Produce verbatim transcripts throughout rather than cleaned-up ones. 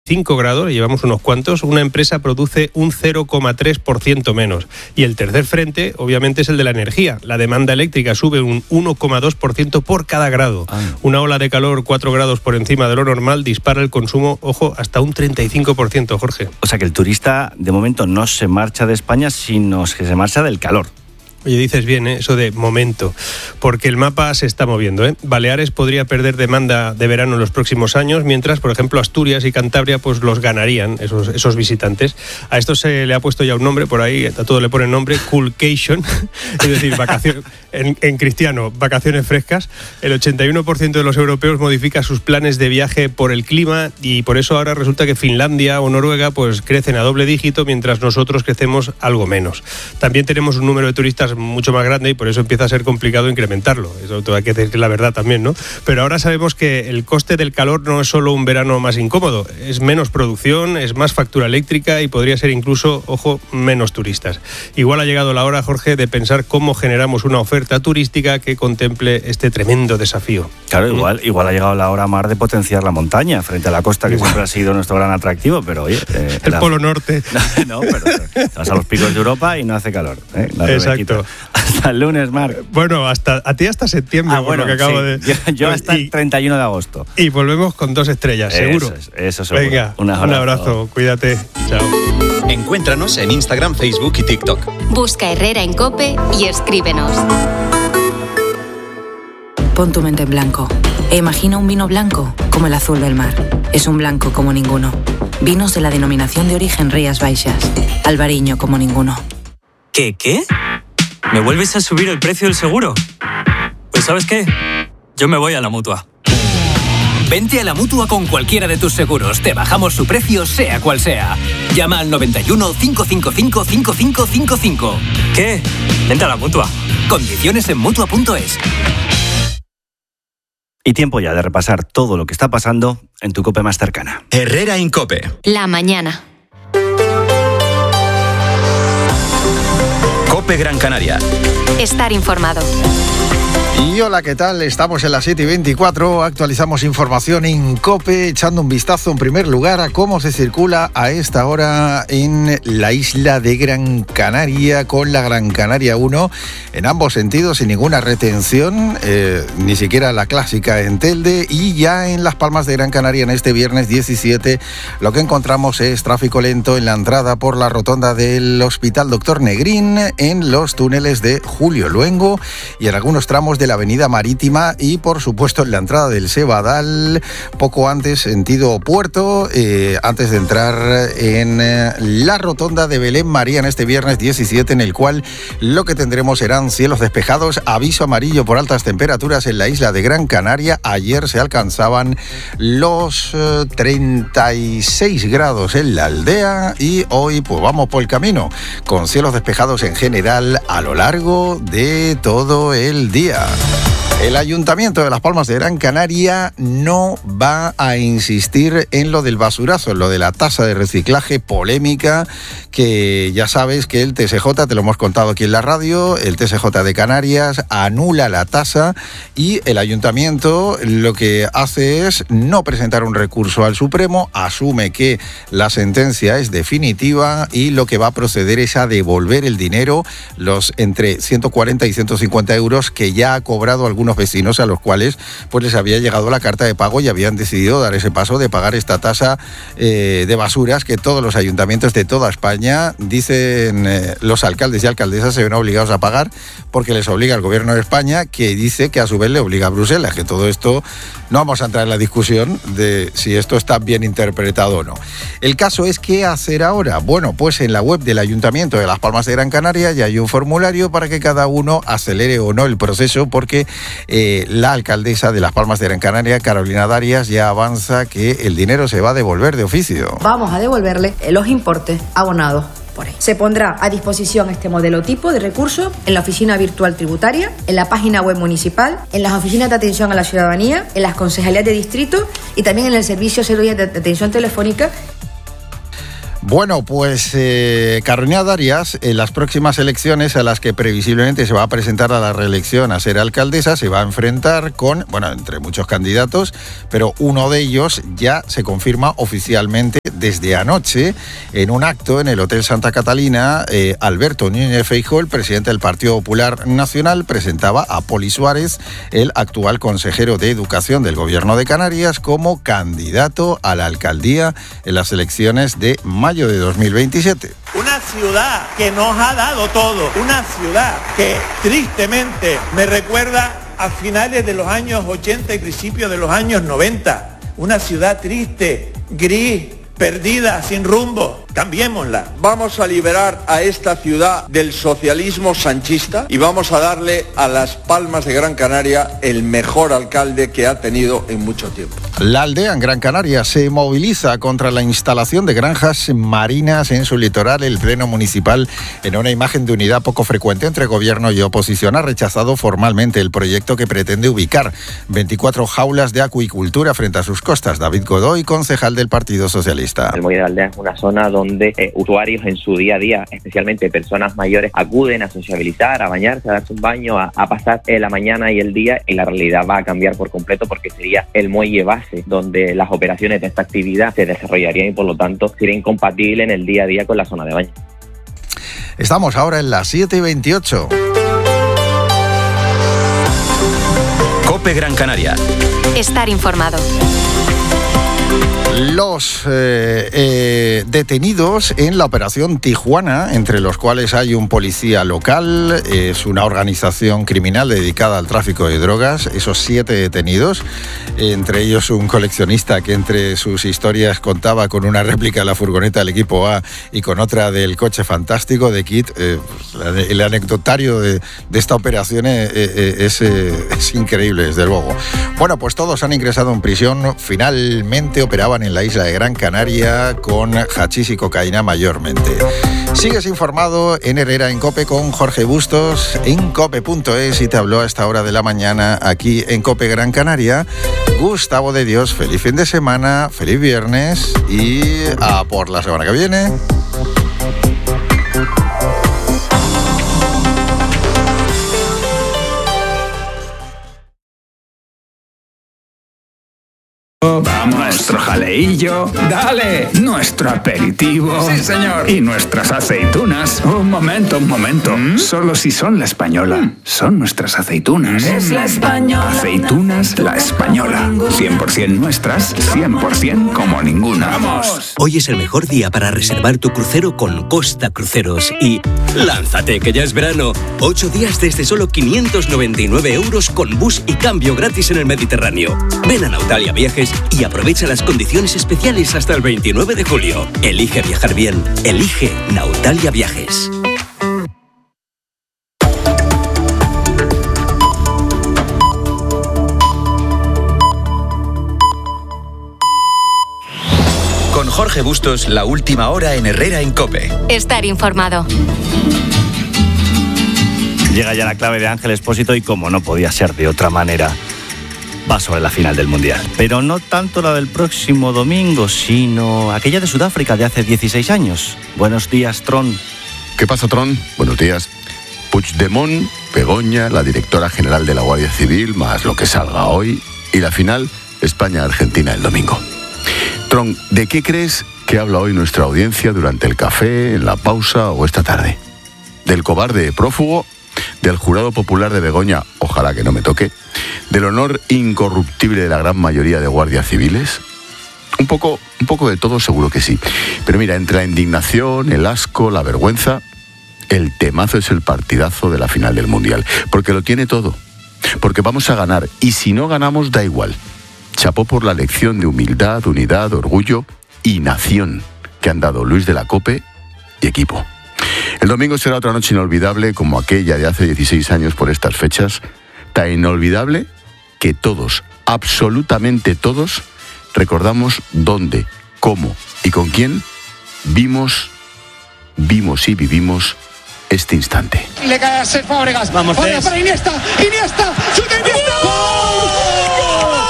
cinco grados, llevamos unos cuantos, una empresa produce un cero coma tres por ciento menos. Y el tercer frente, obviamente, es el de la energía. La demanda eléctrica sube un uno coma dos por ciento por cada grado. Ah. Una ola de calor cuatro grados por encima de lo normal dispara el consumo, ojo, hasta un treinta y cinco por ciento, Jorge. O sea que el turista, de momento, no se marcha de España, sino que se marcha del calor. Oye, dices bien, ¿eh? Eso de momento, porque el mapa se está moviendo, ¿eh? Baleares podría perder demanda de verano en los próximos años, mientras, por ejemplo, Asturias y Cantabria pues los ganarían esos, esos visitantes. A esto se le ha puesto ya un nombre, por ahí a todo le ponen nombre, Coolcation, es decir, vacaciones, en, en cristiano, vacaciones frescas. El ochenta y uno por ciento de los europeos modifica sus planes de viaje por el clima y por eso ahora resulta que Finlandia o Noruega pues crecen a doble dígito, mientras nosotros crecemos algo menos. También tenemos un número de turistas mucho más grande y por eso empieza a ser complicado incrementarlo. Eso hay que decir que es la verdad también, ¿no? Pero ahora sabemos que el coste del calor no es solo un verano más incómodo, es menos producción, es más factura eléctrica y podría ser incluso, ojo, menos turistas. Igual ha llegado la hora, Jorge, de pensar cómo generamos una oferta turística que contemple este tremendo desafío. Claro, igual, ¿Mm? igual ha llegado la hora, Mar, de potenciar la montaña frente a la costa, que igual siempre ha sido nuestro gran atractivo, pero oye... Eh, el la... Polo Norte. No, pero vas a los picos de Europa y no hace calor. ¿eh? Exacto. Hasta el lunes, Marc. Bueno, hasta a ti hasta septiembre, ah, bueno, por lo que acabo sí. de... Yo, yo hasta y, el treinta y uno de agosto. Y volvemos con dos estrellas, seguro. Eso es, eso seguro. Venga, un abrazo. un abrazo, cuídate. Chao. Encuéntranos en Instagram, Facebook y TikTok. Busca Herrera en COPE y escríbenos. Pon tu mente en blanco e imagina un vino blanco como el azul del mar. Es un blanco como ninguno. Vinos de la denominación de origen Rías Baixas. Albariño como ninguno. ¿Qué, qué? ¿Me vuelves a subir el precio del seguro? Pues ¿sabes qué? Yo me voy a la Mutua. Vente a la Mutua con cualquiera de tus seguros. Te bajamos su precio, sea cual sea. Llama al noventa y uno, cinco cinco cinco, cinco cinco cinco cinco. ¿Qué? Vente a la Mutua. Condiciones en Mutua punto es. Y tiempo ya de repasar todo lo que está pasando en tu COPE más cercana. Herrera en COPE. La mañana. COPE Gran Canaria. Estar informado. Y hola, ¿qué tal? Estamos en las siete y veinticuatro, actualizamos información en COPE, echando un vistazo en primer lugar a cómo se circula a esta hora en la isla de Gran Canaria, con la Gran Canaria uno, en ambos sentidos, sin ninguna retención, eh, ni siquiera la clásica en Telde, y ya en Las Palmas de Gran Canaria en este viernes diecisiete, lo que encontramos es tráfico lento en la entrada por la rotonda del Hospital Doctor Negrín, en los túneles de Julio Luengo y en algunos tramos de la Avenida Marítima y, por supuesto, en la entrada del Sebadal, poco antes, sentido puerto, eh, antes de entrar en eh, la rotonda de Belén María en este viernes diecisiete, en el cual lo que tendremos serán cielos despejados, aviso amarillo por altas temperaturas en la isla de Gran Canaria. Ayer se alcanzaban los eh, treinta y seis grados en la aldea y hoy pues vamos por el camino, con cielos despejados en general a lo largo de todo el día. El Ayuntamiento de Las Palmas de Gran Canaria no va a insistir en lo del basurazo, en lo de la tasa de reciclaje polémica, que ya sabes que el T S J, te lo hemos contado aquí en la radio, el T S J de Canarias anula la tasa y el Ayuntamiento lo que hace es no presentar un recurso al Supremo, asume que la sentencia es definitiva y lo que va a proceder es a devolver el dinero, los entre ciento cuarenta y ciento cincuenta euros que ya ha cobrado algunos vecinos a los cuales pues les había llegado la carta de pago y habían decidido dar ese paso de pagar esta tasa eh, de basuras que todos los ayuntamientos de toda España, dicen eh, los alcaldes y alcaldesas, se ven obligados a pagar porque les obliga el gobierno de España, que dice que a su vez le obliga a Bruselas, que todo esto no vamos a entrar en la discusión de si esto está bien interpretado o no. El caso es, ¿qué hacer ahora? Bueno, pues en la web del Ayuntamiento de Las Palmas de Gran Canaria ya hay un formulario para que cada uno acelere o no el proceso, porque Eh, la alcaldesa de Las Palmas de Gran Canaria, Carolina Darias, ya avanza que el dinero se va a devolver de oficio. Vamos a devolverle los importes abonados por ahí. Se pondrá a disposición este modelo tipo de recurso en la oficina virtual tributaria, en la página web municipal, en las oficinas de atención a la ciudadanía, en las concejalías de distrito y también en el servicio cero diez de atención telefónica. Bueno, pues eh, Carolina Darias, en las próximas elecciones a las que previsiblemente se va a presentar a la reelección a ser alcaldesa, se va a enfrentar con, bueno, entre muchos candidatos, pero uno de ellos ya se confirma oficialmente desde anoche en un acto en el Hotel Santa Catalina. eh, Alberto Núñez Feijóo, el presidente del Partido Popular Nacional, presentaba a Poli Suárez, el actual consejero de Educación del Gobierno de Canarias, como candidato a la alcaldía en las elecciones de mayo de dos mil veintisiete. Una ciudad que nos ha dado todo, una ciudad que tristemente me recuerda a finales de los años ochenta y principios de los años noventa. Una ciudad triste, gris, perdida, sin rumbo. Cambiémosla. Vamos a liberar a esta ciudad del socialismo sanchista y vamos a darle a Las Palmas de Gran Canaria el mejor alcalde que ha tenido en mucho tiempo. La aldea en Gran Canaria se moviliza contra la instalación de granjas marinas en su litoral. El Pleno Municipal, en una imagen de unidad poco frecuente entre gobierno y oposición, ha rechazado formalmente el proyecto que pretende ubicar veinticuatro jaulas de acuicultura frente a sus costas. David Godoy, concejal del Partido Socialista. El Molino de la Aldea es una zona donde donde eh, usuarios en su día a día, especialmente personas mayores, acuden a sociabilizar, a bañarse, a darse un baño, a, a pasar eh, la mañana y el día, y la realidad va a cambiar por completo porque sería el muelle base donde las operaciones de esta actividad se desarrollarían y por lo tanto sería incompatible en el día a día con la zona de baño. Estamos ahora en las siete y veintiocho. COPE Gran Canaria. Estar informado. Los eh, eh, detenidos en la operación Tijuana, entre los cuales hay un policía local, es una organización criminal dedicada al tráfico de drogas. Esos siete detenidos, entre ellos un coleccionista que entre sus historias contaba con una réplica de la furgoneta del equipo A y con otra del coche fantástico de Kit. Eh, el anecdotario de, de esta operación es, es, es increíble, desde luego. Bueno, pues todos han ingresado en prisión. Finalmente operaban en la isla de Gran Canaria con hachís y cocaína mayormente. Sigues informado en Herrera en COPE con Jorge Bustos en cope punto es y te habló a esta hora de la mañana aquí en COPE Gran Canaria Gustavo de Dios. Feliz fin de semana, feliz viernes y a por la semana que viene. Vamos, nuestro jaleillo, dale, nuestro aperitivo. Sí, señor. Y nuestras aceitunas. Un momento, un momento. ¿Mm? Solo si son la española. ¿Mm? Son nuestras aceitunas. Es la española. Aceitunas La Española. cien por ciento nuestras, cien por ciento como ninguna. ¡Vamos! Hoy es el mejor día para reservar tu crucero con Costa Cruceros. Y lánzate, que ya es verano. Ocho días desde solo quinientos noventa y nueve euros con bus y cambio gratis en el Mediterráneo. Ven a Nautalia Viajes y aprovecha las condiciones especiales hasta el veintinueve de julio. Elige viajar bien. Elige Nautalia Viajes. Con Jorge Bustos, la última hora en Herrera en COPE. Estar informado. Llega ya la clave de Ángel Expósito y, como no podía ser de otra manera, va sobre la final del Mundial. Pero no tanto la del próximo domingo, sino aquella de Sudáfrica de hace dieciséis años. Buenos días, Tron. ¿Qué pasa, Tron? Buenos días. Puigdemont, Begoña, la directora general de la Guardia Civil, más lo que salga hoy, y la final, España-Argentina el domingo. Tron, ¿de qué crees que habla hoy nuestra audiencia durante el café, en la pausa o esta tarde? ¿Del cobarde prófugo? ¿Del jurado popular de Begoña, ojalá que no me toque? ¿Del honor incorruptible de la gran mayoría de guardias civiles? Un poco, un poco de todo seguro que sí. Pero mira, entre la indignación, el asco, la vergüenza, el temazo es el partidazo de la final del Mundial. Porque lo tiene todo. Porque vamos a ganar. Y si no ganamos, da igual. Chapó por la lección de humildad, unidad, orgullo y nación que han dado Luis de la Cope y equipo. El domingo será otra noche inolvidable como aquella de hace dieciséis años por estas fechas, tan inolvidable que todos, absolutamente todos, recordamos dónde, cómo y con quién vimos, vimos y vivimos este instante. Le cae a Cesc Fábregas. Vamos, Fábregas para Iniesta. Iniesta. ¡Chuta Iniesta! ¡Gol!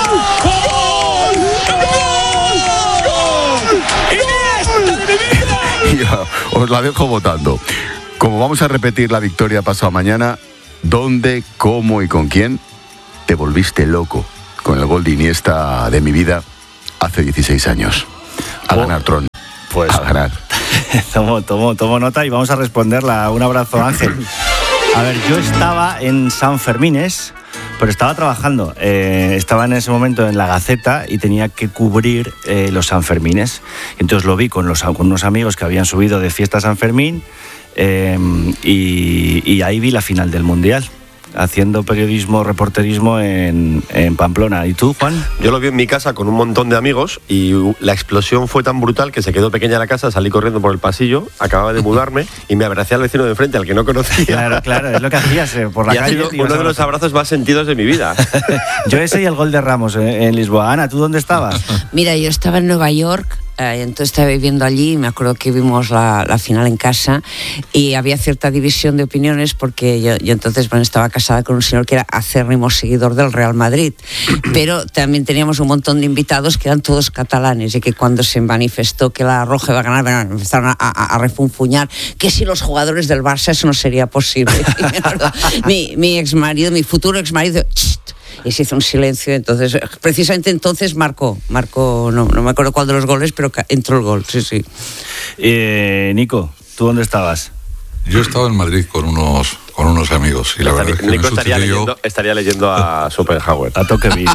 ¡Gol! ¡Gol! ¡Gol! ¡Iniesta de mi vida! Y os la dejo votando. Como vamos a repetir la victoria pasado mañana, ¿dónde, cómo y con quién te volviste loco con el gol de Iniesta de mi vida hace dieciséis años? A oh, ganar, Tron. Pues a ganar. Tomo, tomo, tomo nota y vamos a responderla. Un abrazo, Ángel. A ver, yo estaba en San Fermines, pero estaba trabajando. Eh, estaba en ese momento en la Gaceta y tenía que cubrir eh, los San Fermines. Entonces lo vi con, los, con unos amigos que habían subido de fiesta a San Fermín eh, y, y ahí vi la final del Mundial, haciendo periodismo, reporterismo en, en Pamplona. ¿Y tú, Juan? Yo lo vi en mi casa con un montón de amigos y la explosión fue tan brutal que se quedó pequeña la casa, salí corriendo por el pasillo, acababa de mudarme y me abracé al vecino de enfrente, al que no conocía. Claro, claro, es lo que hacías eh, por la y calle. Ha sido uno de los abrazos más sentidos de mi vida. Yo ese y el gol de Ramos eh, en Lisboa. Ana, ¿tú dónde estabas? Mira, yo estaba en Nueva York. Eh, entonces estaba viviendo allí, me acuerdo que vimos la, la final en casa y había cierta división de opiniones porque yo, yo entonces bueno, estaba casada con un señor que era acérrimo seguidor del Real Madrid, pero también teníamos un montón de invitados que eran todos catalanes y que cuando se manifestó que la Roja iba a ganar empezaron a, a, a refunfuñar que si los jugadores del Barça eso no sería posible. mi, mi ex marido, mi futuro ex marido, y se hizo un silencio. Entonces, precisamente entonces marcó, marcó, no, no me acuerdo cuál de los goles, pero entró el gol, sí, sí. Eh, Nico, ¿tú dónde estabas? Yo estaba en Madrid con unos con unos amigos y la estaría, verdad es que Nico me estaría sucedió... leyendo, estaría leyendo a Schopenhauer. A toque bien.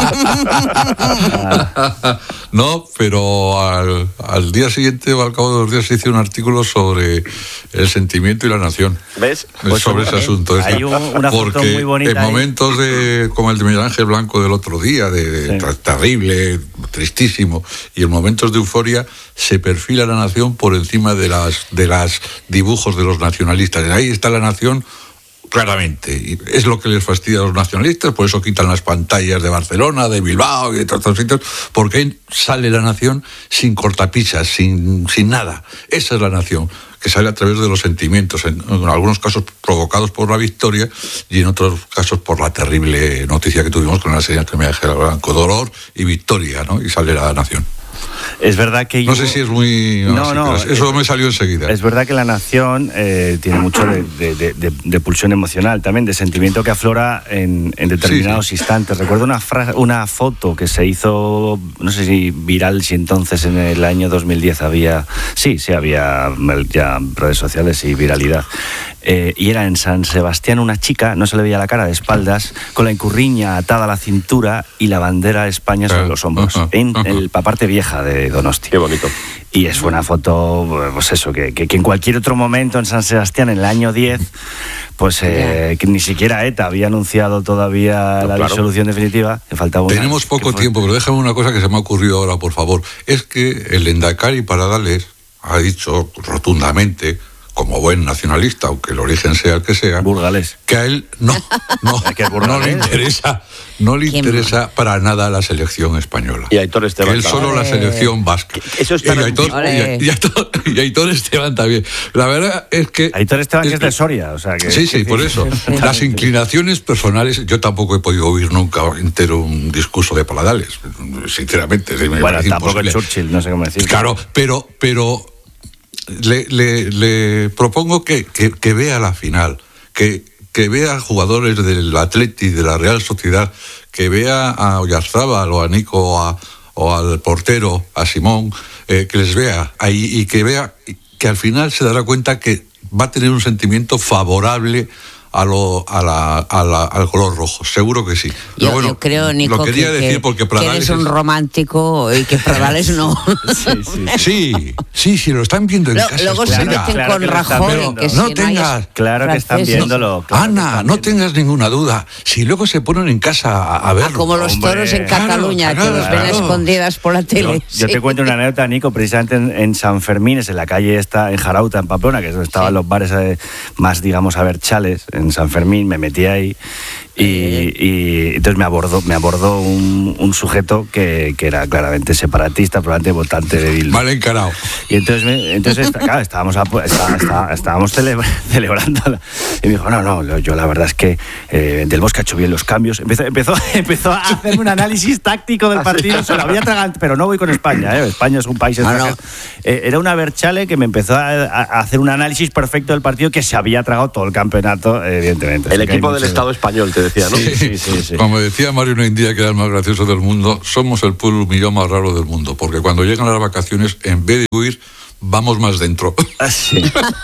No, pero al, al día siguiente o al cabo de los días se hizo un artículo sobre el sentimiento y la nación. ¿Ves? Pues sobre ese asunto. Hay un, una porque foto muy bonita en ahí. momentos de, como el de Miguel Ángel Blanco del otro día, de, de sí. terrible, tristísimo, y en momentos de euforia se perfila la nación por encima de las de las dibujos de los nacionalistas. Ahí está la nación claramente, y es lo que les fastidia a los nacionalistas, por eso quitan las pantallas de Barcelona, de Bilbao y de todos estos sitios, porque ahí sale la nación sin cortapisas, sin, sin nada. Esa es la nación, que sale a través de los sentimientos, en, en algunos casos provocados por la victoria y en otros casos por la terrible noticia que tuvimos con la señal que me dejé blanco, dolor y victoria, ¿no? Y sale la nación. Es verdad que yo... No sé si es muy... No, no, no, sí, eso es, me salió enseguida. Es verdad que la nación eh, tiene mucho de, de, de, de pulsión emocional, también de sentimiento que aflora en, en determinados sí, sí. instantes. Recuerdo una, fra- una foto que se hizo, no sé si viral, si entonces en el año dos mil diez había... Sí, sí, había ya redes sociales y viralidad. Eh, y era en San Sebastián una chica, no se le veía la cara, de espaldas, con la incurriña atada a la cintura y la bandera de España sobre los hombros, uh-huh, en, uh-huh. en la parte vieja de Donosti. Qué bonito. Y es una foto, pues eso, que, que, que en cualquier otro momento en San Sebastián, en el año diez, pues eh, que ni siquiera ETA había anunciado todavía no, la claro. disolución definitiva. Le faltaba una, Tenemos poco tiempo, pero déjame una cosa que se me ha ocurrido ahora, por favor. Es que el Endacari Paradales ha dicho rotundamente, como buen nacionalista, aunque el origen sea el que sea, burgalés, que a él no, no, no le interesa, no le interesa para nada la selección española. Y Aitor Esteban. Que él solo la selección vasca. Eso está y, Aitor, y, y, Aitor, y Aitor Esteban también. La verdad es que... Aitor Esteban es, que es de Soria, o sea que... Sí, sí, por eso. Las inclinaciones personales, yo tampoco he podido oír nunca entero un discurso de Paladales, sinceramente. Me bueno, tampoco imposible. Churchill, no sé cómo decir. Claro, pero... pero Le, le, le propongo que, que, que vea la final, que, que vea jugadores del Atleti, de la Real Sociedad, que vea a Oyarzábal o a Nico o, a, o al portero, a Simón, eh, que les vea ahí y que vea que al final se dará cuenta que va a tener un sentimiento favorable a lo, a la, a la, al color rojo, seguro que sí. Yo, bueno, yo creo, Nico, lo quería que, decir porque que eres un romántico y que Pradales no. Sí, sí, sí, sí, sí, lo están viendo en lo, casa. Luego se meten claro con Rajoy, que no si tengas, no claro que están viéndolo. Claro Ana, están no viendo. tengas ninguna duda. Si luego se ponen en casa a, a verlo. Ah, como los Hombre, toros en claro, Cataluña, claro, que los claro. ven escondidas por la tele. Yo, sí. yo te cuento una anécdota, Nico, precisamente en, en San Fermín, es en la calle esta, en Jarauta, en Pamplona, que es donde estaban sí. los bares eh, más, digamos, a ver, chales, en San Fermín, me metí ahí Y, y entonces me abordó, me abordó un, un sujeto que, que era claramente separatista, probablemente votante de Bildu. Mal encarado. Y entonces, me, entonces claro, estábamos, a, está, está, estábamos celebra, celebrando. Y me dijo, no, no, yo la verdad es que eh, Del Bosque ha hecho bien los cambios. Empezó, empezó, empezó a hacerme un análisis táctico del partido. Se lo había tragado, pero no voy con España. ¿eh? España es un país extranjero. No, no. Eh, era una Berchale que me empezó a, a hacer un análisis perfecto del partido que se había tragado todo el campeonato, evidentemente. El equipo del Estado español, te decía, ¿no? Sí, sí, sí, sí. Como decía Mario Noindía, que era el más gracioso del mundo, somos el pueblo millón más raro del mundo, porque cuando llegan las vacaciones, en vez de huir, vamos más dentro. Sí.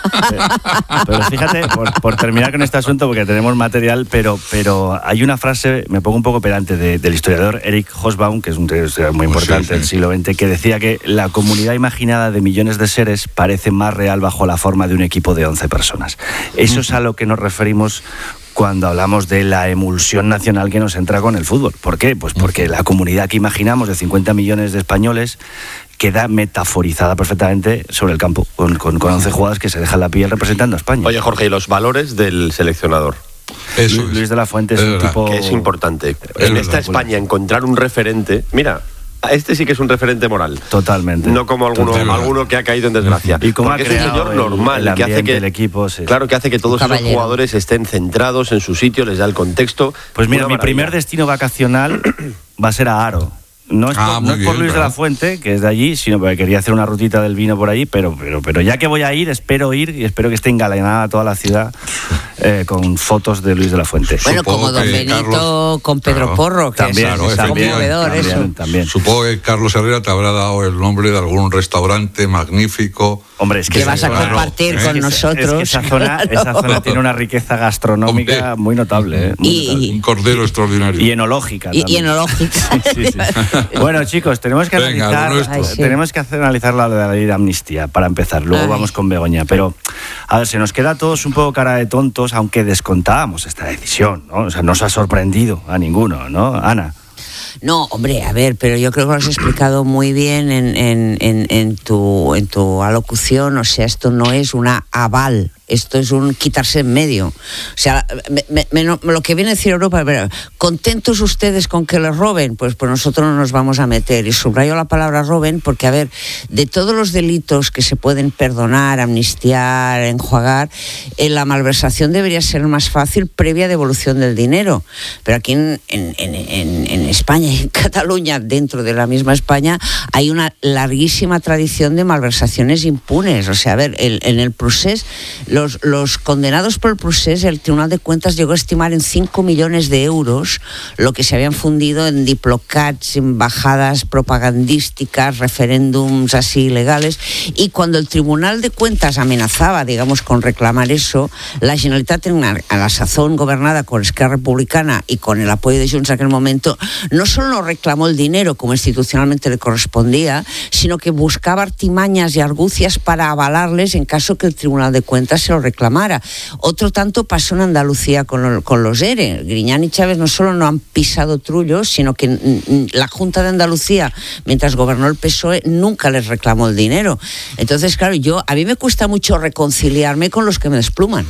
Pero fíjate, por, por terminar con este asunto, porque tenemos material, pero, pero hay una frase, me pongo un poco pedante, de, del historiador Eric Hobsbawm, que es un historiador muy importante sí, sí. del siglo veinte, que decía que la comunidad imaginada de millones de seres parece más real bajo la forma de un equipo de once personas. Eso es a lo que nos referimos cuando hablamos de la emulsión nacional que nos entra con el fútbol. ¿Por qué? Pues porque la comunidad que imaginamos de cincuenta millones de españoles queda metaforizada perfectamente sobre el campo, con, con, con once jugadores que se dejan la piel representando a España. Oye, Jorge, ¿y los valores del seleccionador? Eso Luis es. de la Fuente es, es un verdad. tipo... Que es importante. Es en verdad, esta España encontrar un referente... Mira, este sí que es un referente moral. Totalmente. No como alguno, alguno que ha caído en desgracia. Y como Porque ha es un señor el, normal, el que hace que el equipo, sí. Claro, que hace que todos esos jugadores estén centrados en su sitio, les da el contexto. Pues mira, mi primer destino vacacional va a ser a Haro. No es, ah, por, no es bien, por Luis ¿verdad? de la Fuente, que es de allí, sino porque quería hacer una rutita del vino por ahí, pero, pero, pero ya que voy a ir, espero ir y espero que esté engalanada toda la ciudad eh, con fotos de Luis de la Fuente. Bueno, Supongo como Don Benito Carlos, con Pedro claro, Porro, que también, es, claro, es conmovedor también, eso. También. Supongo que Carlos Herrera te habrá dado el nombre de algún restaurante magnífico. Hombre, es que, que vas a zona, compartir ¿eh? con es que, nosotros. Es que esa, zona, claro. esa zona tiene una riqueza gastronómica Hombre. muy notable. ¿eh? Muy Y- notable. Un cordero extraordinario. Y enológica. Y, y también. enológica. Sí, sí, sí. Bueno, chicos, tenemos que Venga, analizar, lo nuestro. Ay, sí. tenemos que hacer, analizar la de la ley de amnistía para empezar. Luego Ay. vamos con Begoña. Pero, a ver, se nos queda a todos un poco cara de tontos, aunque descontábamos esta decisión, ¿no? O sea, no os ha sorprendido a ninguno, ¿no? Ana. No, hombre, a ver, pero yo creo que lo has explicado muy bien en, en, en, en, tu, en tu alocución. O sea, esto no es una aval, esto es un quitarse en medio. O sea, me, me, me, no, lo que viene a decir Europa, pero, ¿contentos ustedes con que les roben? Pues, pues nosotros no nos vamos a meter. Y subrayo la palabra roben porque, a ver, de todos los delitos que se pueden perdonar, amnistiar, enjuagar, eh, la malversación debería ser más fácil previa devolución del dinero. Pero aquí en, en, en, en, en España y en Cataluña, dentro de la misma España, hay una larguísima tradición de malversaciones impunes. O sea, a ver, el, en el procés, los, los condenados por el procés, el Tribunal de Cuentas llegó a estimar en cinco millones de euros lo que se habían fundido en diplocats, embajadas propagandísticas, referéndums así ilegales, y cuando el Tribunal de Cuentas amenazaba, digamos, con reclamar eso, la Generalitat, a la sazón gobernada con Esquerra Republicana y con el apoyo de Junts en aquel momento, no solo no reclamó el dinero como institucionalmente le correspondía, sino que buscaba artimañas y argucias para avalarles en caso que el Tribunal de Cuentas se lo reclamara. Otro tanto pasó en Andalucía con, lo, con los ERE. Griñán y Chávez no solo no han pisado trullos, sino que n- la Junta de Andalucía, mientras gobernó el P S O E, nunca les reclamó el dinero. Entonces, claro, yo a mí me cuesta mucho reconciliarme con los que me despluman.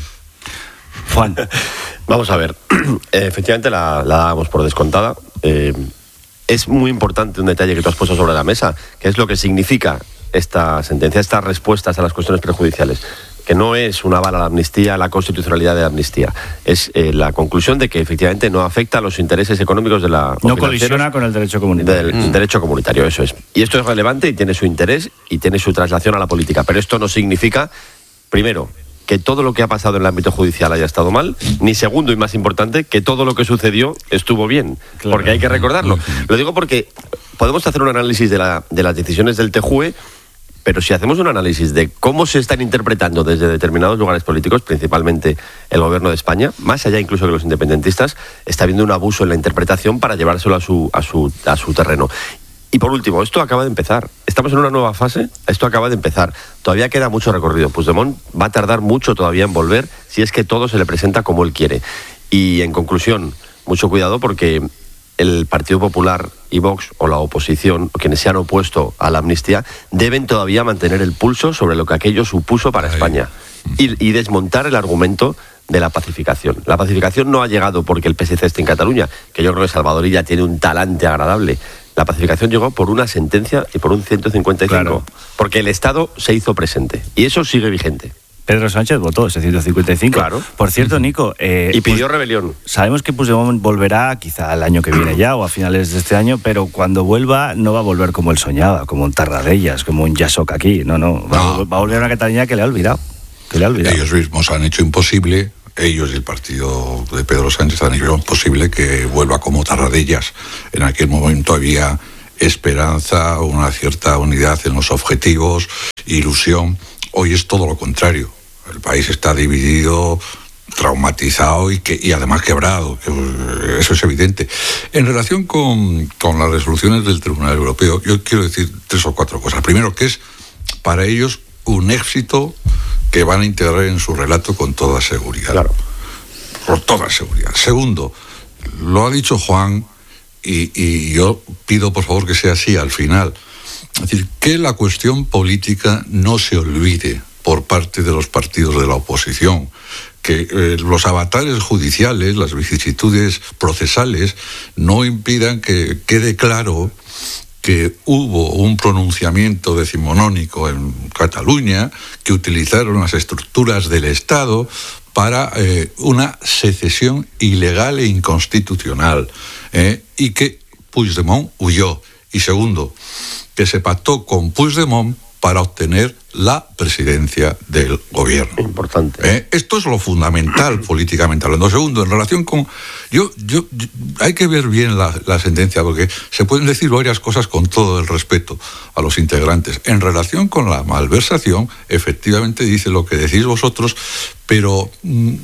Juan. Vamos a ver, eh, efectivamente la, la dábamos por descontada. Eh, es muy importante un detalle que tú has puesto sobre la mesa, que es lo que significa esta sentencia, estas respuestas a las cuestiones prejudiciales, que no es un aval a la amnistía, a la constitucionalidad de la amnistía. Es eh, la conclusión de que efectivamente no afecta a los intereses económicos de la... No colisiona con el derecho comunitario. Del mm. derecho comunitario, eso es. Y esto es relevante y tiene su interés y tiene su traslación a la política. Pero esto no significa, primero, que todo lo que ha pasado en el ámbito judicial haya estado mal, ni segundo y más importante, que todo lo que sucedió estuvo bien. Claro. Porque hay que recordarlo. Lo digo porque podemos hacer un análisis de, la, de las decisiones del T J U E, pero si hacemos un análisis de cómo se están interpretando desde determinados lugares políticos, principalmente el gobierno de España, más allá incluso que los independentistas, está habiendo un abuso en la interpretación para llevárselo a su, a su, a su terreno. Y por último, esto acaba de empezar. Estamos en una nueva fase, esto acaba de empezar. Todavía queda mucho recorrido. Puigdemont va a tardar mucho todavía en volver si es que todo se le presenta como él quiere. Y en conclusión, mucho cuidado porque el Partido Popular y Vox, o la oposición, o quienes se han opuesto a la amnistía, deben todavía mantener el pulso sobre lo que aquello supuso para España. Y, y desmontar el argumento de la pacificación. La pacificación no ha llegado porque el P S C esté en Cataluña, que yo creo que Salvador Illa tiene un talante agradable. La pacificación llegó por una sentencia y por un ciento cincuenta y cinco, claro, porque el Estado se hizo presente y eso sigue vigente. Pedro Sánchez votó ese ciento cincuenta y cinco. Claro. Por cierto, Nico... Eh, y pidió pues, rebelión. Sabemos que Puigdemont volverá quizá el año que viene ya o a finales de este año, pero cuando vuelva no va a volver como él soñaba, como un Tarradellas, como un Yasok aquí. No, no. Va, no. va a volver a una Cataluña que le ha olvidado. Que le ha olvidado. Ellos mismos han hecho imposible... Ellos y el partido de Pedro Sánchez han hecho imposible que vuelva como Tarradellas. En aquel momento había esperanza, una cierta unidad en los objetivos, ilusión. Hoy es todo lo contrario. El país está dividido, traumatizado y, que, y además quebrado. Eso es evidente. En relación con, con las resoluciones del Tribunal Europeo, yo quiero decir tres o cuatro cosas. Primero, que es para ellos un éxito que van a integrar en su relato con toda seguridad. Claro. Con toda seguridad. Segundo, lo ha dicho Juan, y, y yo pido por favor que sea así al final. Es decir, que la cuestión política no se olvide por parte de los partidos de la oposición, que eh, los avatares judiciales, las vicisitudes procesales, no impidan que quede claro que hubo un pronunciamiento decimonónico en Cataluña, que utilizaron las estructuras del Estado para eh, una secesión ilegal e inconstitucional, eh, y que Puigdemont huyó. Y segundo, que se pactó con Puigdemont para obtener la presidencia del gobierno. Importante. ¿Eh? Esto es lo fundamental políticamente hablando. Segundo, en relación con... Yo, yo, yo hay que ver bien la, la sentencia, porque se pueden decir varias cosas con todo el respeto a los integrantes. En relación con la malversación, efectivamente dice lo que decís vosotros, pero mm,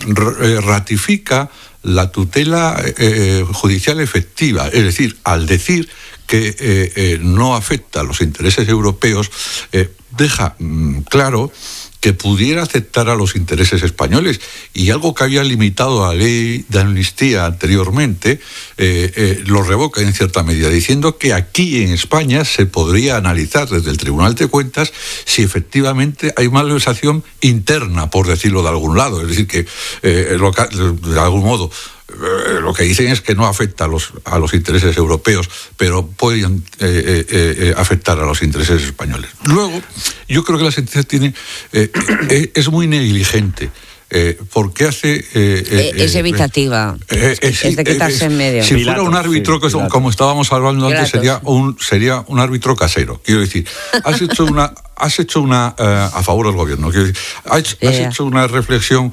ratifica la tutela eh, judicial efectiva. Es decir, al decir que eh, eh, no afecta a los intereses europeos, eh, deja mm, claro que pudiera aceptar a los intereses españoles, y algo que había limitado a la ley de amnistía anteriormente, eh, eh, lo revoca en cierta medida, diciendo que aquí en España se podría analizar desde el Tribunal de Cuentas si efectivamente hay malversación interna, por decirlo de algún lado, es decir, que eh, lo que, de algún modo eh, lo que dicen es que no afecta a los, a los intereses europeos, pero pueden eh, eh, eh, afectar a los intereses españoles. Luego, yo creo que la sentencia tiene eh, eh, es muy negligente. Eh, porque hace... Eh, eh, es evitativa, eh, eh, es de quitarse eh, en medio. Si Pilato, fuera un árbitro, sí, que, como estábamos hablando antes, Pilato, sería un, sería un árbitro casero. Quiero decir, has hecho una, has hecho una eh, a favor del gobierno, quiero decir, has, yeah. has hecho una reflexión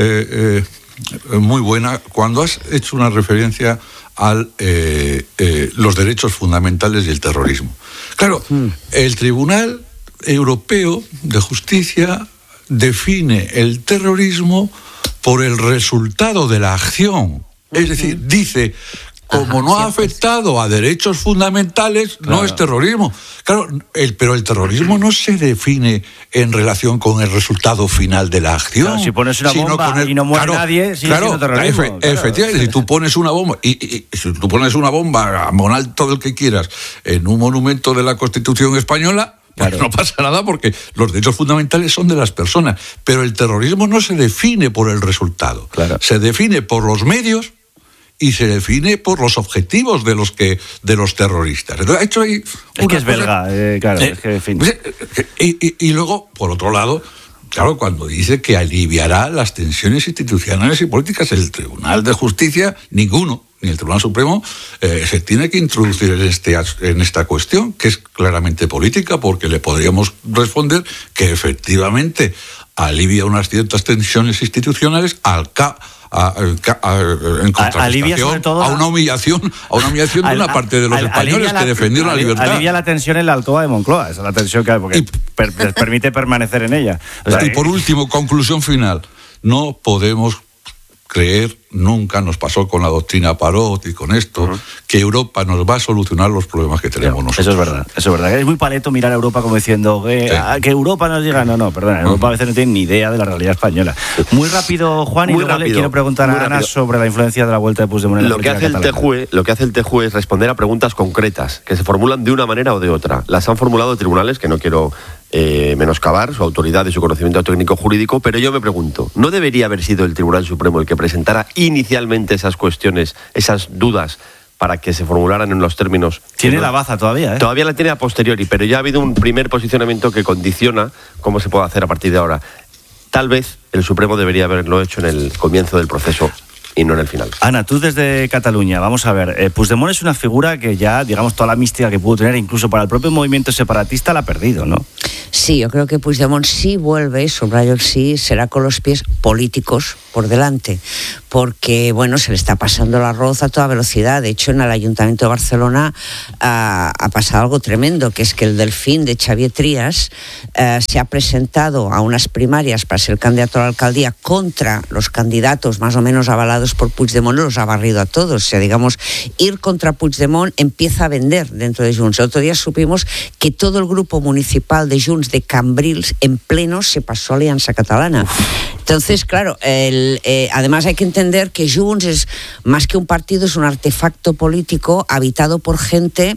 eh, eh, muy buena cuando has hecho una referencia a eh, eh, los derechos fundamentales y el terrorismo. Claro, hmm. el Tribunal Europeo de Justicia define el terrorismo por el resultado de la acción. Uh-huh. Es decir, dice, como Ajá, no ha afectado a derechos fundamentales, claro, no es terrorismo. Claro, el, pero el terrorismo no se define en relación con el resultado final de la acción. Claro, si pones una bomba el, y no muere claro, nadie, sigue claro, siendo terrorismo. Efe, claro, efectivamente, si tú pones una bomba, y, y, y si tú pones una bomba a monal todo el que quieras en un monumento de la Constitución española, claro, no pasa nada porque los derechos fundamentales son de las personas, pero el terrorismo no se define por el resultado, claro, se define por los medios y se define por los objetivos de los que de los terroristas. Entonces, ha hecho ahí es que es cosa, belga, eh, claro, eh, es que en fin. Y, y, y luego, por otro lado, claro, cuando dice que aliviará las tensiones institucionales y políticas, el Tribunal de Justicia, ninguno, ni el Tribunal Supremo, eh, se tiene que introducir en, este, en esta cuestión, que es claramente política, porque le podríamos responder que efectivamente alivia unas ciertas tensiones institucionales al ca A, a, a, en contraprestación a una humillación a una humillación de una parte de los españoles que defendieron la libertad. Alivia la tensión en la Alcoba de Moncloa, esa es la tensión que hay, porque y, per, per, permite permanecer en ella. O sea, y por último, conclusión final, no podemos creer, nunca nos pasó con la doctrina Parot y con esto, uh-huh, que Europa nos va a solucionar los problemas que tenemos nosotros. Eso es verdad, eso es verdad. Es muy paleto mirar a Europa como diciendo que, sí, que Europa nos diga, no, no, perdona, Europa uh-huh, a veces no tiene ni idea de la realidad española. Muy rápido, Juan, muy y luego rápido, le quiero preguntar a Ana rápido. sobre la influencia de la vuelta de Puigdemont en la lo que hace el T J U E, Lo que hace el T J U E es responder a preguntas concretas, que se formulan de una manera o de otra. Las han formulado tribunales, que no quiero eh, menoscabar su autoridad y su conocimiento técnico jurídico, pero yo me pregunto, ¿no debería haber sido el Tribunal Supremo el que presentara inicialmente esas cuestiones, esas dudas, para que se formularan en los términos? Tiene no, la baza todavía, ¿eh? Todavía la tiene a posteriori, pero ya ha habido un primer posicionamiento que condiciona cómo se puede hacer a partir de ahora. Tal vez el Supremo debería haberlo hecho en el comienzo del proceso y no en el final. Ana, tú desde Cataluña, vamos a ver, eh, Puigdemont es una figura que ya, digamos, toda la mística que pudo tener, incluso para el propio movimiento separatista, la ha perdido, ¿no? Sí, yo creo que Puigdemont sí vuelve, subrayo el sí, será con los pies políticos por delante, porque, bueno, se le está pasando el arroz a toda velocidad. De hecho, en el Ayuntamiento de Barcelona ha, ha pasado algo tremendo, que es que el Delfín de Xavier Trias eh, se ha presentado a unas primarias para ser candidato a la alcaldía contra los candidatos más o menos avalados por Puigdemont, los ha barrido a todos. O sea, digamos, ir contra Puigdemont empieza a vender dentro de Junts. El otro día supimos que todo el grupo municipal de Junts de Cambrils en pleno se pasó a Alianza Catalana. Entonces, claro, el, eh, además hay que entender que Junts es más que un partido, es un artefacto político habitado por gente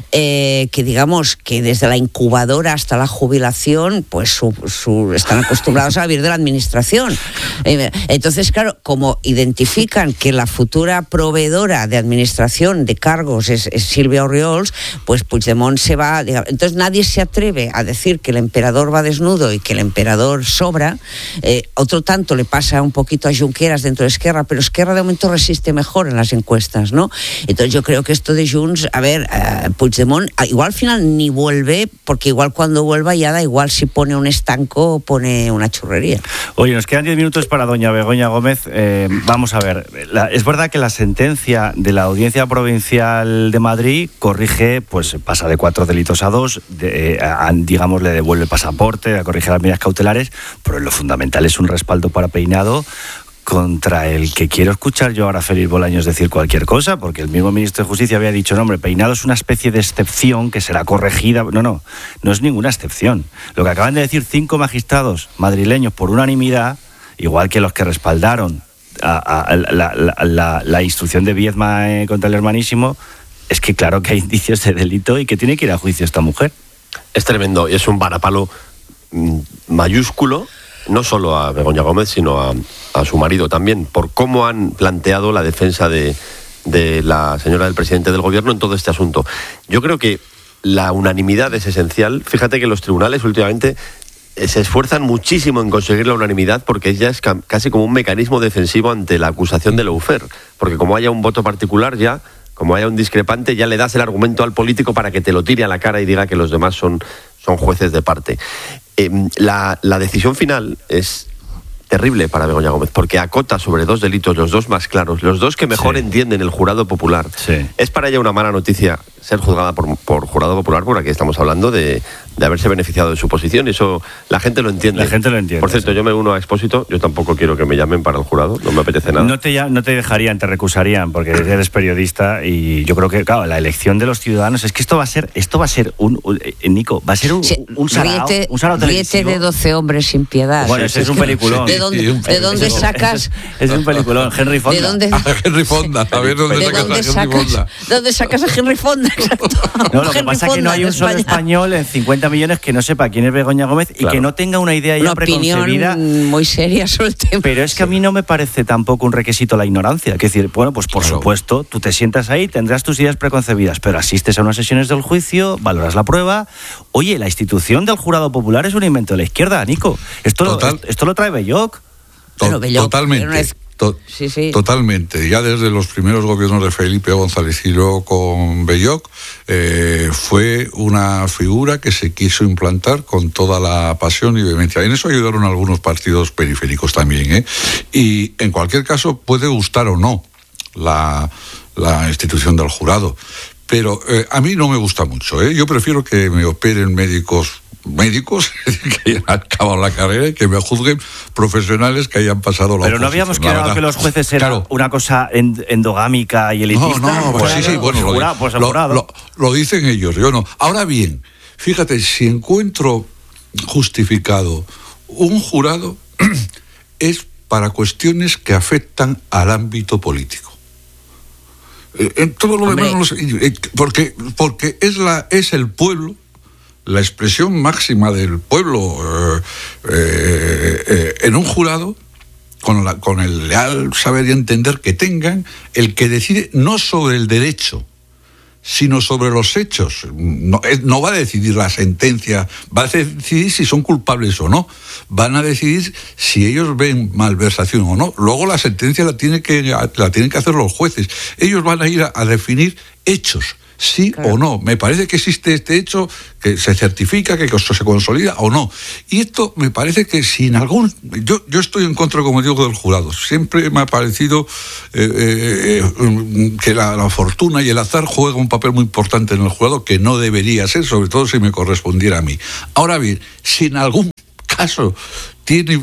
eh, que, digamos, que desde la incubadora hasta la jubilación, pues su, su, están acostumbrados a vivir de la administración. Eh, entonces, claro, como identifican que la futura proveedora de administración de cargos es, es Sílvia Orriols, pues Puigdemont se va. Digamos, entonces nadie se atreve a decir que el emperador va desnudo y que el emperador sobra. Eh, otro tanto le pasa un poquito a Junqueras dentro de Esquerra, pero Esquerra de momento resiste mejor en las encuestas, ¿no? Entonces yo creo que esto de Junts, a ver, uh, Puigdemont igual al final ni vuelve, porque igual cuando vuelva ya da igual si pone un estanco o pone una churrería. Oye, nos quedan diez minutos para doña Begoña Gómez. Eh, vamos a ver, la, es verdad que la sentencia de la Audiencia Provincial de Madrid corrige, pues pasa de cuatro delitos a dos, de, a, digamos, le devuelve el pasaporte, corrige las medidas cautelares, pero lo fundamental es un respaldo para Peinado, contra el que quiero escuchar yo ahora a Félix Bolaños decir cualquier cosa, porque el mismo ministro de Justicia había dicho, no, hombre, Peinado es una especie de excepción que será corregida. No, no, no es ninguna excepción. Lo que acaban de decir cinco magistrados madrileños por unanimidad, igual que los que respaldaron a, a, a la, la, la, la instrucción de Viedma eh, contra el hermanísimo, es que claro que hay indicios de delito y que tiene que ir a juicio esta mujer. Es tremendo, y es un varapalo mm, mayúsculo, no solo a Begoña Gómez, sino a, a su marido también, por cómo han planteado la defensa de, de la señora del presidente del gobierno en todo este asunto. Yo creo que la unanimidad es esencial. Fíjate que los tribunales últimamente se esfuerzan muchísimo en conseguir la unanimidad, porque ya es casi como un mecanismo defensivo ante la acusación de lawfare, porque como haya un voto particular ya, como haya un discrepante, ya le das el argumento al político para que te lo tire a la cara y diga que los demás son, son jueces de parte. Eh, la, la decisión final es terrible para Begoña Gómez, porque acota sobre dos delitos, los dos más claros, los dos que mejor sí. entienden el jurado popular. Sí. Es para ella una mala noticia ser juzgada por, por jurado popular, porque aquí estamos hablando de, de haberse beneficiado de su posición, y eso la gente lo entiende. La gente lo entiende. Por cierto, sí. yo me uno a Expósito, yo tampoco quiero que me llamen para el jurado, no me apetece nada. No te, no te dejarían, te recusarían, porque eres periodista, y yo creo que, claro, la elección de los ciudadanos, es que esto va a ser, esto va a ser un, un eh, Nico, va a ser un, sí, un sarao, ríete, un sarao televisivo. Ríete de doce hombres sin piedad. Bueno, ese es, es un peliculón. ¿De dónde, sí, ¿de dónde sacas? Es, es un peliculón, Henry Fonda. ¿De dónde? A Henry Fonda, a ver dónde, ¿De sacas, dónde a Henry sacas, Fonda. ¿Dónde sacas a Henry Fonda? Exacto. No, lo que Henry pasa es que no hay un solo España. español en cincuenta millones que no sepa quién es Begoña Gómez y claro. que no tenga una idea ya una preconcebida. Opinión muy seria sobre el tema. Pero es que a mí no me parece tampoco un requisito la ignorancia. Es decir, bueno, pues por claro. supuesto, tú te sientas ahí, tendrás tus ideas preconcebidas, pero asistes a unas sesiones del juicio, valoras la prueba. Oye, la institución del jurado popular es un invento de la izquierda, Nico. Esto, Total. esto, esto lo trae Belloc. To- Belloc totalmente. No es... To- sí, sí. Totalmente. Ya desde los primeros gobiernos de Felipe González y luego con Belloc, eh, fue una figura que se quiso implantar con toda la pasión y vehemencia. En eso ayudaron algunos partidos periféricos también, ¿eh? Y en cualquier caso puede gustar o no la, la institución del jurado, pero eh, a mí no me gusta mucho, ¿eh? Yo prefiero que me operen médicos médicos que hayan acabado la carrera y que me juzguen profesionales que hayan pasado la Pero no habíamos quedado que los jueces eran claro. una cosa endogámica y elitista. No, no, pues sí, sí, bueno, pues jurado, pues lo, lo, lo dicen ellos, yo no. Ahora bien, fíjate, si encuentro justificado un jurado es para cuestiones que afectan al ámbito político. En todo lo demás, no sé, porque, porque es, la, es el pueblo la expresión máxima del pueblo eh, eh, eh, en un jurado, con, la, con el leal saber y entender que tengan, el que decide no sobre el derecho, sino sobre los hechos. No, no va a decidir la sentencia, va a decidir si son culpables o no. Van a decidir si ellos ven malversación o no. Luego la sentencia la, tiene que, la tienen que hacer los jueces. Ellos van a ir a, a definir hechos, sí claro. o no. Me parece que existe este hecho, que se certifica, que se consolida o no. Y esto me parece que sin algún... Yo, yo estoy en contra, como digo, del jurado. Siempre me ha parecido eh, eh, que la, la fortuna y el azar juegan un papel muy importante en el jurado, que no debería ser, sobre todo si me correspondiera a mí. Ahora bien, si en algún caso tiene,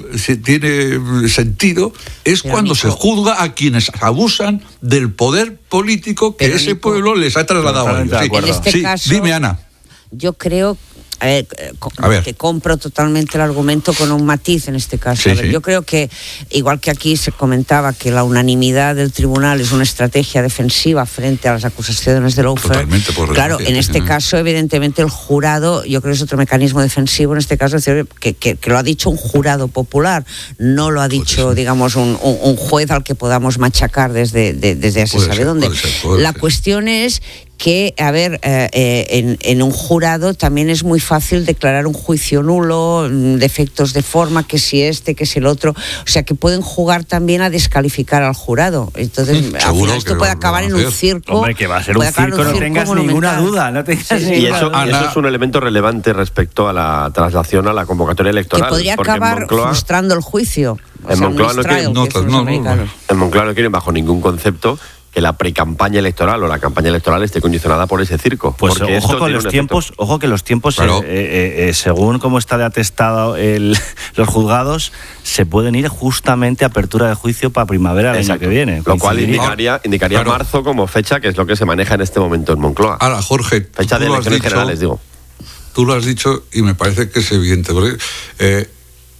tiene sentido, es Pero cuando Nico, se juzga a quienes abusan del poder político que ese Nico, pueblo les ha trasladado a ellos. Sí, en este sí, caso, dime, Ana. Yo creo a ver, a ver. que compro totalmente el argumento con un matiz en este caso. Sí, a ver, sí. Yo creo que, igual que aquí se comentaba que la unanimidad del tribunal es una estrategia defensiva frente a las acusaciones de Lawfare, claro, en este caso, evidentemente, el jurado, yo creo que es otro mecanismo defensivo, en este caso, es decir, que, que, que lo ha dicho un jurado popular, no lo ha dicho, digamos, un, un, un juez al que podamos machacar desde, de, desde se sabe ser, dónde. Puede ser, puede la ser. Cuestión es que, a ver, eh, eh, en, en un jurado también es muy fácil declarar un juicio nulo, defectos de forma, que si este, que si el otro, o sea que pueden jugar también a descalificar al jurado. Entonces, mm, al final esto puede acabar en un circo. Hombre, que va a ser un circo, un circo, no tengas monumental. ninguna duda. No tengas sí, ninguna y eso, duda. Y eso es un elemento relevante respecto a la traslación a la convocatoria electoral. Que podría acabar en Moncloa, frustrando el juicio. En, sea, Moncloa no quieren, notas, no, no, no. en Moncloa no quieren bajo ningún concepto que la precampaña electoral o la campaña electoral esté condicionada por ese circo. Pues porque ojo con los tiempos, efecto. ojo que los tiempos, claro. eh, eh, eh, según cómo está de atestado el, los juzgados, se pueden ir justamente a apertura de juicio para primavera del año que viene. Lo cual indicaría, indicaría claro. marzo como fecha, que es lo que se maneja en este momento en Moncloa. Ahora, Jorge, fecha de elecciones dicho, generales, digo. Tú lo has dicho y me parece que es evidente. Porque, eh,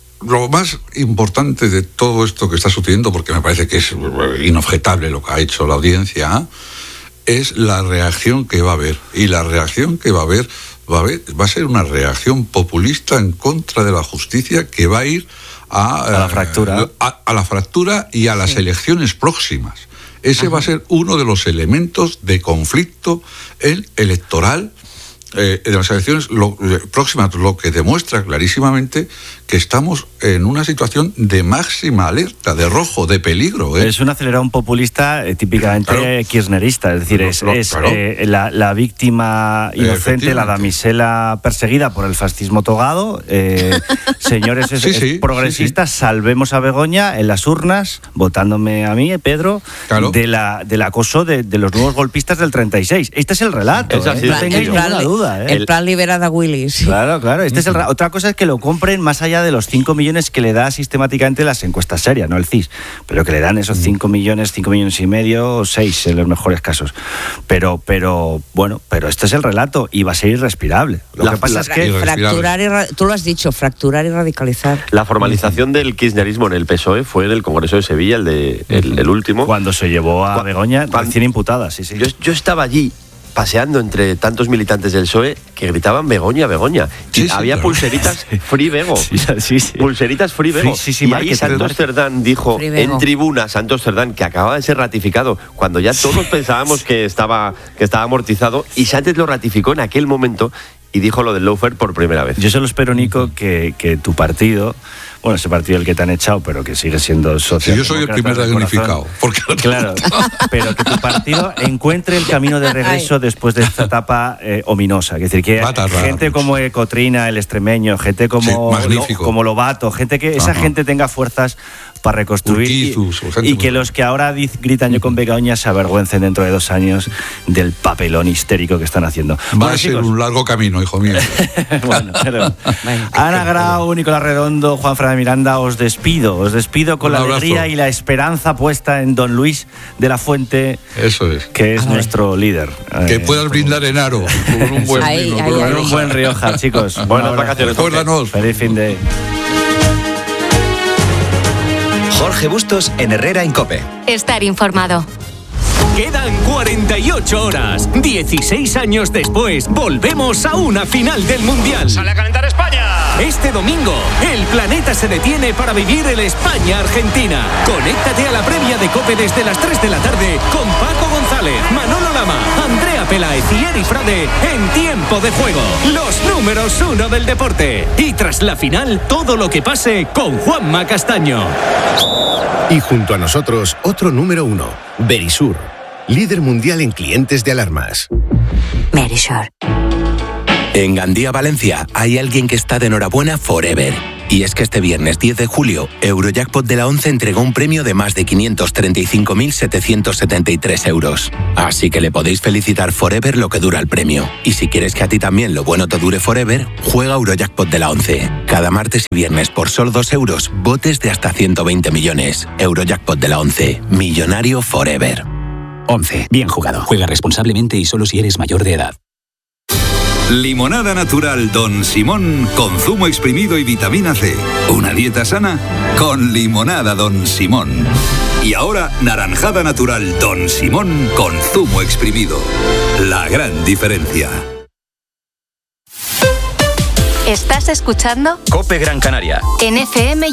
lo más importante de todo esto que está sucediendo, porque me parece que es inobjetable lo que ha hecho la audiencia, es la reacción que va a haber. Y la reacción que va a haber va a, haber, va a ser una reacción populista en contra de la justicia, que va a ir a, a la fractura, a, a la fractura y a las sí. elecciones próximas. Ese Ajá. va a ser uno de los elementos de conflicto el electoral Eh, de las elecciones lo, eh, próximas, lo que demuestra clarísimamente que estamos en una situación de máxima alerta, de rojo, de peligro. ¿eh? Es un acelerón populista eh, típicamente claro. kirchnerista, es decir, es, es claro. eh, la, la víctima inocente, la damisela perseguida por el fascismo togado. Eh, señores es, sí, sí, es progresistas, sí, sí. salvemos a Begoña en las urnas, votándome a mí, Pedro, claro. de la, del acoso de, de los nuevos golpistas del treinta y seis. Este es el relato, es así, ¿eh? No tengáis ninguna duda. ¿Eh? El plan liberada Willy. Sí. Claro, claro. Este uh-huh. es el, otra cosa es que lo compren más allá de los cinco millones que le da sistemáticamente las encuestas serias, no el C I S, pero que le dan esos cinco millones, cinco millones y medio, seis en los mejores casos. Pero, pero, bueno, pero este es el relato y va a ser irrespirable. Lo la, que pasa la, es que... Fracturar y, tú lo has dicho, fracturar y radicalizar. La formalización del kirchnerismo en el P S O E fue en el Congreso de Sevilla, el, de, el, el último. Cuando se llevó a Begoña recién imputada, sí, sí. Yo, yo estaba allí paseando entre tantos militantes del P S O E que gritaban Begoña, Begoña. Sí, y sí, había claro. pulseritas Free Bego. Sí, sí, sí. Pulseritas Free Bego. Sí, sí, sí, y ahí Santos Cerdán dijo en tribuna, Santos Cerdán, que acababa de ser ratificado, cuando ya todos pensábamos que estaba, que estaba amortizado, y Sánchez lo ratificó en aquel momento y dijo lo del lawfare por primera vez. Yo solo espero, Nico, que, que tu partido... Bueno, ese partido el que te han echado, pero que sigue siendo social. Sí, yo soy el primer damnificado. Claro, pero que tu partido encuentre el camino de regreso Ay. después de esta etapa eh, ominosa. Es decir, que tardar, gente como Cotrina, el extremeño, gente como, sí, lo, como Lobato, gente que esa Ajá. gente tenga fuerzas para reconstruir Urquizos, y, y que los que ahora dicen yo con Begoña se avergüencen dentro de dos años del papelón histérico que están haciendo. Va bueno, a ser chicos, un largo camino, hijo mío. Bueno, pero Ana Grau, Nicolás Redondo, Juan Fran de Miranda, os despido, os despido con un la abrazo. Alegría y la esperanza puesta en don Luis de la Fuente, eso es, que es nuestro líder. Que eh, puedas brindar en aro con un buen ahí, vino, ahí, con ahí, un buen Rioja, chicos. Buenas vacaciones. Recuérdanos. Feliz fin de... Jorge Bustos en Herrera en COPE. Estar informado. Quedan cuarenta y ocho horas. dieciséis años después, volvemos a una final del Mundial. ¡Sale a calentar España! Este domingo, el planeta se detiene para vivir el España-Argentina. Conéctate a la previa de COPE desde las tres de la tarde con Paco González, Manolo Lama, Andrea Peláez y Eri Frade en Tiempo de Juego. Los números uno del deporte. Y tras la final, todo lo que pase con Juanma Castaño. Y junto a nosotros, otro número uno, Verisur, líder mundial en clientes de alarmas. Verisur. En Gandía, Valencia, hay alguien que está de enhorabuena forever. Y es que este viernes diez de julio, Eurojackpot de la ONCE entregó un premio de más de quinientos treinta y cinco mil setecientos setenta y tres euros. Así que le podéis felicitar forever lo que dura el premio. Y si quieres que a ti también lo bueno te dure forever, juega Eurojackpot de la ONCE. Cada martes y viernes por solo dos euros, botes de hasta ciento veinte millones. Eurojackpot de la ONCE. Millonario forever. ONCE. Bien jugado. Juega responsablemente y solo si eres mayor de edad. Limonada natural Don Simón con zumo exprimido y vitamina C. Una dieta sana con limonada Don Simón. Y ahora naranjada natural Don Simón con zumo exprimido. La gran diferencia. ¿Estás escuchando? COPE Gran Canaria. En F M